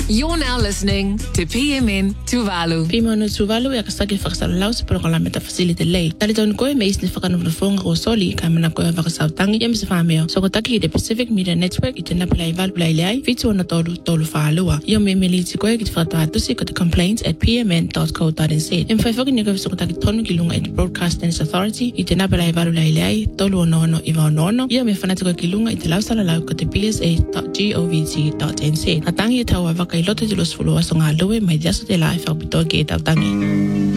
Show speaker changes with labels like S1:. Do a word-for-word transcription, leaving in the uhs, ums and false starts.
S1: You're now listening to P M N Tuvalu.
S2: P M N Tuvalu ya kasaki whakasalau se programa ta facility lei. Tali tonu koe meis ni whakanawhanafonga o soli ka mana koe whakasautangi ya misa whameo. So ko taki i the Pacific Media Network i te napilai valpilai lei fitu ana tolu tolu whaalua. Ia me me liti koe ki te whakatatusi ko te complaints at p m n dot co dot n z. Im whaifoki ni koe so ko taki tonu ki lunga i te Broadcasters Authority i te napilai valpilai lei tolu ono ono i waonono. Ia me whanata koe ki lunga i te lausala lau ko te p s a dot govt dot n z. A tangi e tau a waka i loto te losfulu aso ngā lue mai diaso te lai whakapitoa ki e tau tangi.